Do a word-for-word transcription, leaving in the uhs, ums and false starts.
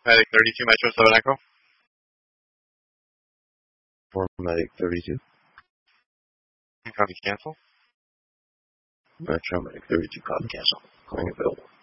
Medic thirty-two, Metro seven Echo. For Medic thirty-two. Copy cancel. Metro Medic thirty-two, copy cancel. Calling available.